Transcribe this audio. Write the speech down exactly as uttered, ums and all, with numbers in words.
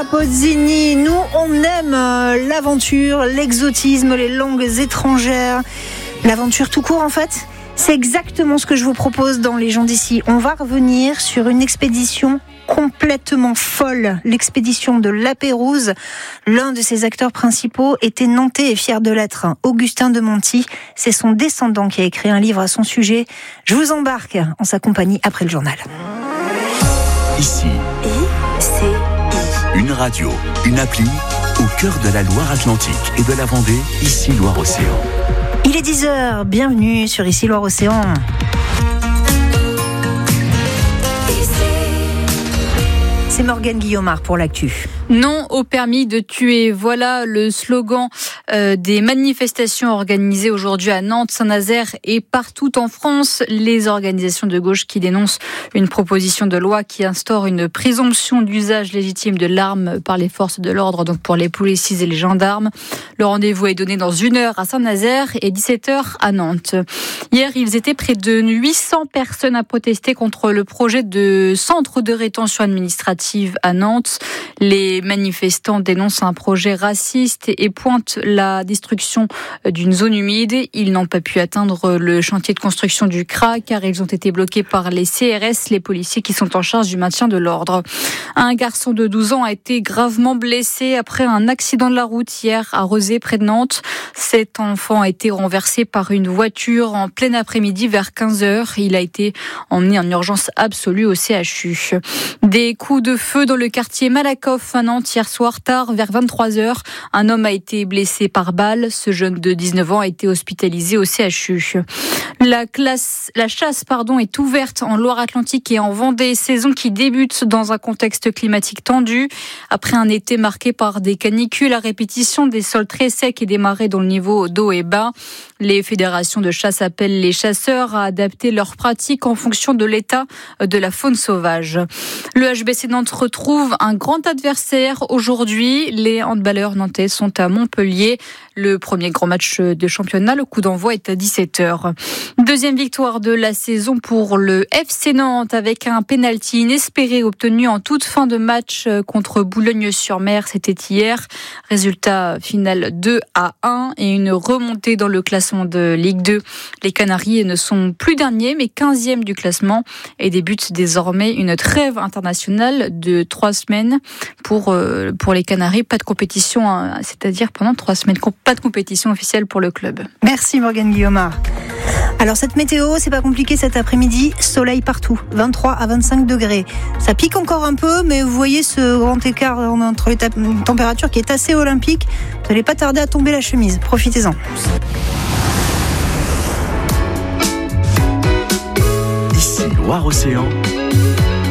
Pozzini, nous on aime euh, l'aventure, l'exotisme, les langues étrangères, l'aventure tout court en fait. C'est exactement ce que je vous propose dans Les gens d'ici. On va revenir sur une expédition complètement folle, l'expédition de La Pérouse. L'un de ses acteurs principaux était nantais et fier de l'être, Augustin de Monti. C'est son descendant qui a écrit un livre à son sujet. Je vous embarque en sa compagnie après le journal. Ici, I, C, I. Une radio, une appli, au cœur de la Loire-Atlantique et de la Vendée, ici Loire-Océan. Il est dix heures, bienvenue sur Ici Loire-Océan. C'est Morgane Guillaumard pour l'actu. Non au permis de tuer. Voilà le slogan euh, des manifestations organisées aujourd'hui à Nantes, Saint-Nazaire et partout en France. Les organisations de gauche qui dénoncent une proposition de loi qui instaure une présomption d'usage légitime de l'arme par les forces de l'ordre, donc pour les policiers et les gendarmes. Le rendez-vous est donné dans une heure à Saint-Nazaire et dix-sept heures à Nantes. Hier, ils étaient près de huit cents personnes à protester contre le projet de centre de rétention administrative à Nantes. Les manifestants dénoncent un projet raciste et pointent la destruction d'une zone humide. Ils n'ont pas pu atteindre le chantier de construction du C R A car ils ont été bloqués par les C R S, les policiers qui sont en charge du maintien de l'ordre. Un garçon de douze ans a été gravement blessé après un accident de la route hier à Rezé, près de Nantes. Cet enfant a été renversé par une voiture en plein après-midi vers quinze heures. Il a été emmené en urgence absolue au C H U. Des coups de feu dans le quartier Malakoff à Nantes hier soir tard vers vingt-trois heures. Un homme a été blessé par balle. Ce jeune de dix-neuf ans a été hospitalisé au C H U. La, classe, la chasse pardon, est ouverte en Loire-Atlantique et en Vendée. Saison qui débute dans un contexte climatique tendu. Après un été marqué par des canicules à répétition, des sols très secs et des marées dont le niveau d'eau est bas. Les fédérations de chasse appellent les chasseurs à adapter leurs pratiques en fonction de l'état de la faune sauvage. Le H B C Nantes retrouve un grand adversaire aujourd'hui. Les handballeurs nantais sont à Montpellier. Le premier grand match de championnat, le coup d'envoi est à dix-sept heures. Deuxième victoire de la saison pour le F C Nantes avec un pénalty inespéré obtenu en toute fin de match contre Boulogne-sur-Mer. C'était hier. Résultat final deux à un et une remontée dans le classement de Ligue deux. Les Canaries ne sont plus derniers mais quinzième du classement et débutent désormais une trêve internationale de trois semaines pour, euh, pour les Canaries. Pas de compétition, hein, c'est-à-dire pendant trois semaines, pas de compétition officielle pour le club. Merci Morgane Guillaumard. Alors cette météo, c'est pas compliqué cet après-midi, soleil partout, vingt-trois à vingt-cinq degrés. Ça pique encore un peu, mais vous voyez ce grand écart entre les températures qui est assez olympique. Vous n'allez pas tarder à tomber la chemise, profitez-en. Ici Loire-Océan.